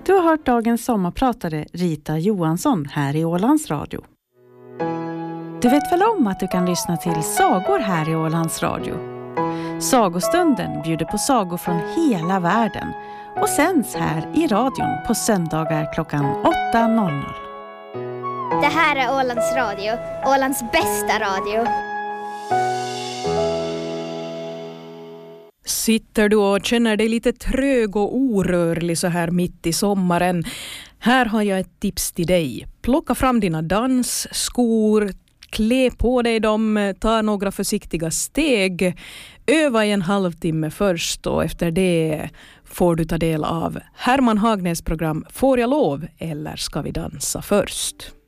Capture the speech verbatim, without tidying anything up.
Du har hört dagens sommarpratare Rita Johansson här i Ålands Radio. Du vet väl om att du kan lyssna till sagor här i Ålands Radio? Sagostunden bjuder på sagor från hela världen och sänds här i radion på söndagar klockan åtta noll noll. Det här är Ålands Radio, Ålands bästa radio. Sitter du och känner dig lite trög och orörlig så här mitt i sommaren? Här har jag ett tips till dig. Plocka fram dina dansskor, klä på dig dem, ta några försiktiga steg. Öva i en halvtimme först och efter det får du ta del av Herman Hagnäs program Får jag lov eller ska vi dansa först?